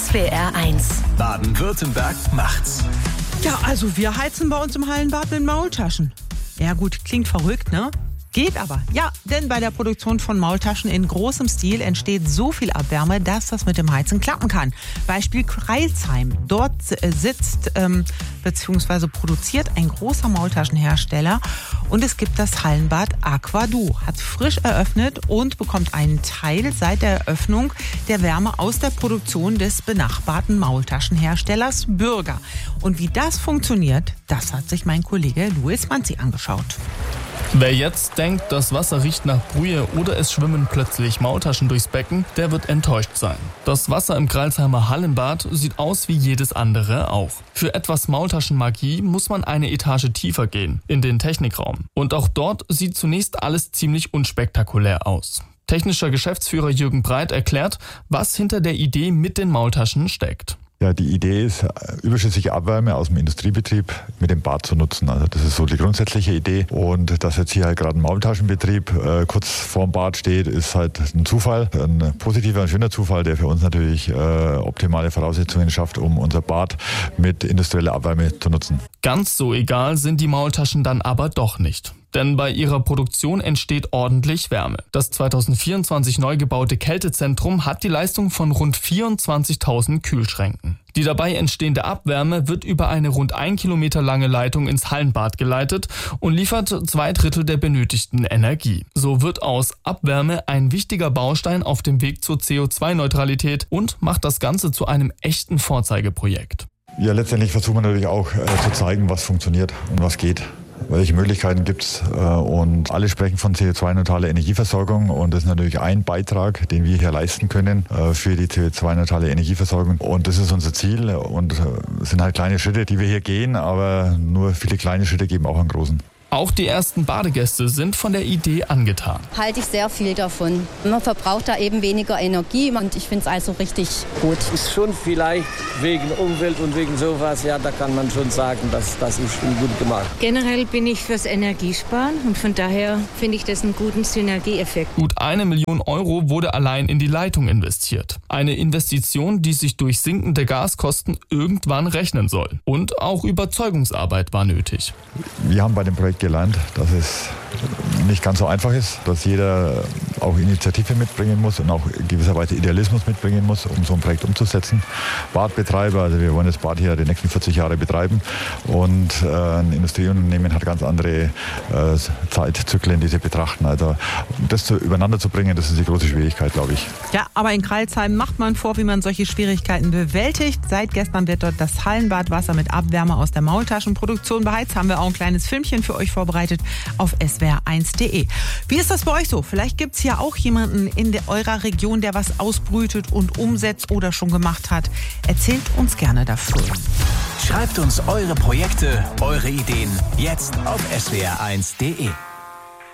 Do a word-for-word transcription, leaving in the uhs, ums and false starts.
S W R eins. Baden-Württemberg macht's. Ja, also wir heizen bei uns im Hallenbad mit Maultaschen. Ja gut, klingt verrückt, ne? Geht aber. Ja, denn bei der Produktion von Maultaschen in großem Stil entsteht so viel Abwärme, dass das mit dem Heizen klappen kann. Beispiel Crailsheim. Dort äh, sitzt ähm, bzw. produziert ein großer Maultaschenhersteller und es gibt das Hallenbad Aquadu. Hat frisch eröffnet und bekommt einen Teil seit der Eröffnung der Wärme aus der Produktion des benachbarten Maultaschenherstellers Bürger. Und wie das funktioniert, das hat sich mein Kollege Louis Manzi angeschaut. Wer jetzt denkt, das Wasser riecht nach Brühe oder es schwimmen plötzlich Maultaschen durchs Becken, der wird enttäuscht sein. Das Wasser im Crailsheimer Hallenbad sieht aus wie jedes andere auch. Für etwas Maultaschenmagie muss man eine Etage tiefer gehen, in den Technikraum. Und auch dort sieht zunächst alles ziemlich unspektakulär aus. Technischer Geschäftsführer Jürgen Breit erklärt, was hinter der Idee mit den Maultaschen steckt. Ja, die Idee ist, überschüssige Abwärme aus dem Industriebetrieb mit dem Bad zu nutzen. Also das ist so die grundsätzliche Idee. Und dass jetzt hier halt gerade ein Maultaschenbetrieb äh, kurz vorm Bad steht, ist halt ein Zufall. Ein positiver, ein schöner Zufall, der für uns natürlich äh, optimale Voraussetzungen schafft, um unser Bad mit industrieller Abwärme zu nutzen. Ganz so egal sind die Maultaschen dann aber doch nicht. Denn bei ihrer Produktion entsteht ordentlich Wärme. Das zweitausendvierundzwanzig neu gebaute Kältezentrum hat die Leistung von rund vierundzwanzigtausend Kühlschränken. Die dabei entstehende Abwärme wird über eine rund ein Kilometer lange Leitung ins Hallenbad geleitet und liefert zwei Drittel der benötigten Energie. So wird aus Abwärme ein wichtiger Baustein auf dem Weg zur C O zwei Neutralität und macht das Ganze zu einem echten Vorzeigeprojekt. Ja, letztendlich versuchen wir natürlich auch äh, zu zeigen, was funktioniert und was geht. Welche Möglichkeiten gibt es? Und alle sprechen von C O zwei neutraler Energieversorgung und das ist natürlich ein Beitrag, den wir hier leisten können für die C O zwei neutrale Energieversorgung. Und das ist unser Ziel und es sind halt kleine Schritte, die wir hier gehen, aber nur viele kleine Schritte geben auch einen großen. Auch die ersten Badegäste sind von der Idee angetan. Halte ich sehr viel davon. Man verbraucht da eben weniger Energie und ich finde es also richtig gut. Ist schon vielleicht wegen Umwelt und wegen sowas, ja, da kann man schon sagen, dass das ist schon gut gemacht. Generell bin ich fürs Energiesparen und von daher finde ich das einen guten Synergieeffekt. Gut eine Million Euro wurde allein in die Leitung investiert. Eine Investition, die sich durch sinkende Gaskosten irgendwann rechnen soll. Und auch Überzeugungsarbeit war nötig. Wir haben bei dem Projekt gelernt, dass es nicht ganz so einfach ist, dass jeder auch Initiative mitbringen muss und auch gewisserweise Idealismus mitbringen muss, um so ein Projekt umzusetzen. Badbetreiber, also wir wollen das Bad hier die nächsten vierzig Jahre betreiben und äh, ein Industrieunternehmen hat ganz andere äh, Zeitzyklen, die sie betrachten. Also das zu, übereinander zu bringen, das ist die große Schwierigkeit, glaube ich. Ja, aber in Crailsheim macht man vor, wie man solche Schwierigkeiten bewältigt. Seit gestern wird dort das Hallenbadwasser mit Abwärme aus der Maultaschenproduktion beheizt. Haben wir auch ein kleines Filmchen für euch vorbereitet auf S W R eins punkt de. Wie ist das bei euch so? Vielleicht gibt es ja auch jemanden in der, eurer Region, der was ausbrütet und umsetzt oder schon gemacht hat. Erzählt uns gerne davon. Schreibt uns eure Projekte, eure Ideen jetzt auf S W R eins punkt de.